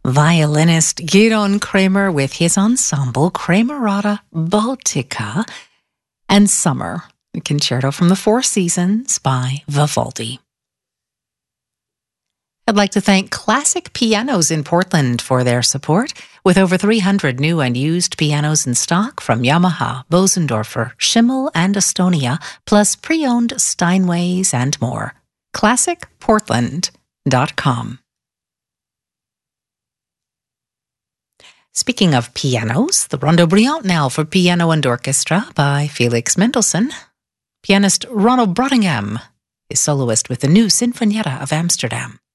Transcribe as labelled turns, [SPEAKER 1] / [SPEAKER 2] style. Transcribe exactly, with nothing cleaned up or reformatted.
[SPEAKER 1] violinist Gidon Kremer with his ensemble Kremerata Baltica, and Summer, a concerto from the Four Seasons by Vivaldi. I'd like to thank Classic Pianos in Portland for their support. With over three hundred new and used pianos in stock from Yamaha, Bosendorfer, Schimmel, and Estonia, plus pre-owned Steinways and more. classic portland dot com. Speaking of pianos, the Rondo Brilliant now for piano and orchestra by Felix Mendelssohn. Pianist Ronald Brottingham is soloist with the new Sinfonietta of Amsterdam.